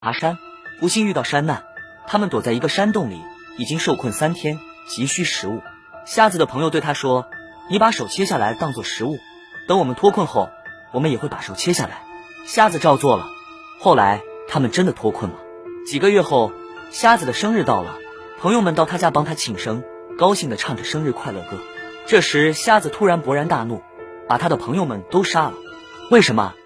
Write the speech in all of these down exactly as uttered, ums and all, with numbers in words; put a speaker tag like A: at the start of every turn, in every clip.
A: 爬山，不幸遇到山难，他们躲在一个山洞里，已经受困三天，急需食物。瞎子的朋友对他说：“你把手切下来当做食物，等我们脱困后，我们也会把手切下来。”瞎子照做了。后来他们真的脱困了。几个月后，瞎子的生日到了，朋友们到他家帮他庆生，高兴地唱着生日快乐歌。这时瞎子突然勃然大怒，把他的朋友们都杀了。为什么？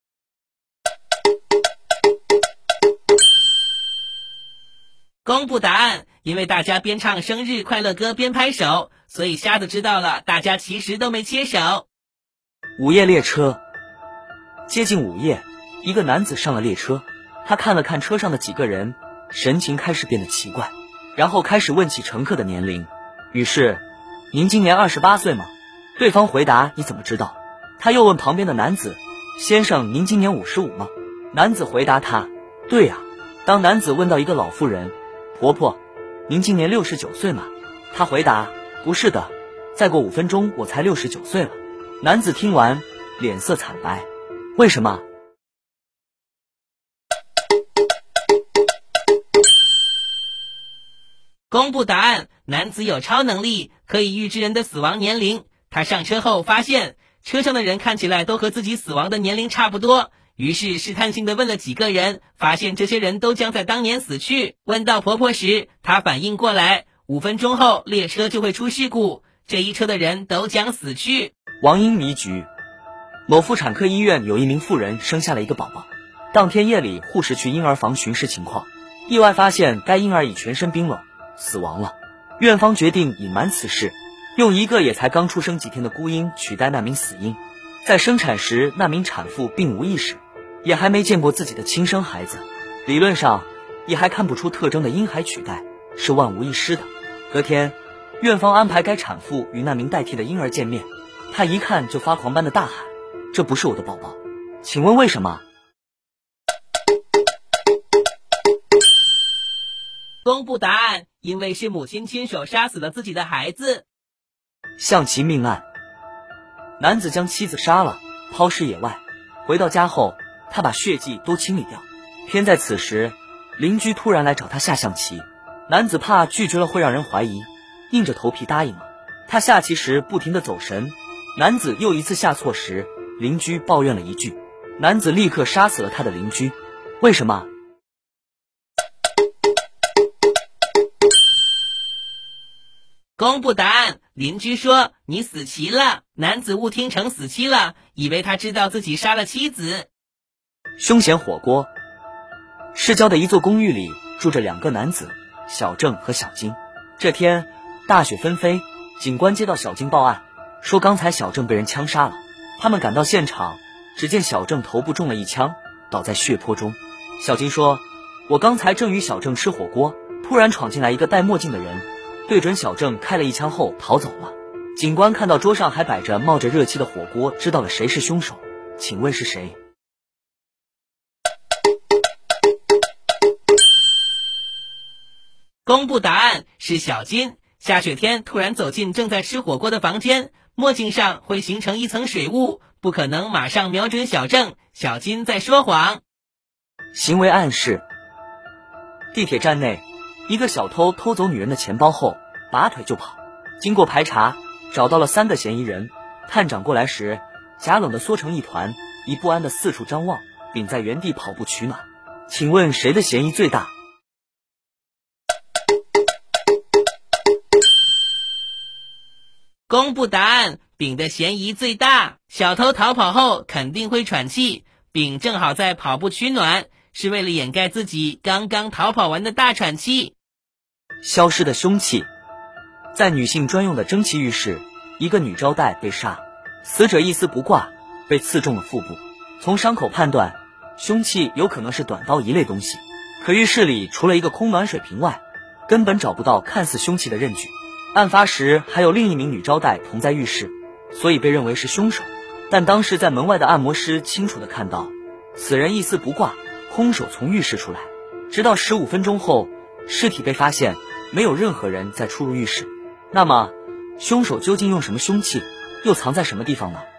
B: 公布答案，因为大家边唱生日快乐歌边拍手，所以瞎子知道了，大家其实都没切手。
A: 午夜列车。接近午夜，一个男子上了列车，他看了看车上的几个人，神情开始变得奇怪，然后开始问起乘客的年龄。于是，您今年二十八岁吗？对方回答：你怎么知道？他又问旁边的男子：先生，您今年五十五吗？男子回答他：对呀。当男子问到一个老妇人：婆婆，您今年六十九岁吗？她回答：不是的，再过五分钟我才六十九岁了。男子听完，脸色惨白。为什么？
B: 公布答案，男子有超能力，可以预知人的死亡年龄。他上车后发现，车上的人看起来都和自己死亡的年龄差不多。于是试探性地问了几个人，发现这些人都将在当年死去。问到婆婆时，她反应过来，五分钟后列车就会出事故，这一车的人都将死去。
A: 王婴迷局。某妇产科医院有一名妇人生下了一个宝宝，当天夜里护士去婴儿房巡视情况，意外发现该婴儿已全身冰冷，死亡了。院方决定隐瞒此事，用一个也才刚出生几天的孤婴取代那名死婴。在生产时，那名产妇并无意识，也还没见过自己的亲生孩子，理论上也还看不出特征的婴孩取代是万无一失的。隔天，院方安排该产妇与那名代替的婴儿见面，她一看就发狂般的大喊：这不是我的宝宝，请问为什么？
B: 公布答案，因为是母亲亲手杀死了自己的孩子。
A: 象棋命案。男子将妻子杀了，抛尸野外，回到家后他把血迹都清理掉。偏在此时，邻居突然来找他下象棋，男子怕拒绝了会让人怀疑，硬着头皮答应了。他下棋时不停地走神，男子又一次下错时，邻居抱怨了一句，男子立刻杀死了他的邻居。为什么？
B: 公布答案，邻居说你死棋了，男子误听成死妻了，以为他知道自己杀了妻子。
A: 凶险火锅。市郊的一座公寓里住着两个男子，小郑和小金。这天大雪纷飞，警官接到小金报案，说刚才小郑被人枪杀了。他们赶到现场，只见小郑头部中了一枪，倒在血泊中。小金说：我刚才正与小郑吃火锅，突然闯进来一个戴墨镜的人，对准小郑开了一枪后逃走了。警官看到桌上还摆着冒着热气的火锅，知道了谁是凶手，请问是谁？
B: 公布答案，是小金。下雪天突然走进正在吃火锅的房间，墨镜上会形成一层水雾，不可能马上瞄准小郑，小金在说谎。
A: 行为暗示。地铁站内，一个小偷偷走女人的钱包后拔腿就跑，经过排查找到了三个嫌疑人。探长过来时，假冷的缩成一团，一不安的四处张望，并在原地跑步取暖。请问谁的嫌疑最大？
B: 公布答案，丙的嫌疑最大。小偷逃跑后肯定会喘气，丙正好在跑步取暖，是为了掩盖自己刚刚逃跑完的大喘气。
A: 消失的凶器。在女性专用的蒸汽浴室，一个女招待被杀，死者一丝不挂，被刺中了腹部。从伤口判断，凶器有可能是短刀一类东西。可浴室里除了一个空暖水瓶外，根本找不到看似凶器的刃据。案发时还有另一名女招待同在浴室，所以被认为是凶手。但当时在门外的按摩师清楚地看到，此人一丝不挂，空手从浴室出来。直到十五分钟后，尸体被发现，没有任何人再出入浴室。那么，凶手究竟用什么凶器，又藏在什么地方呢？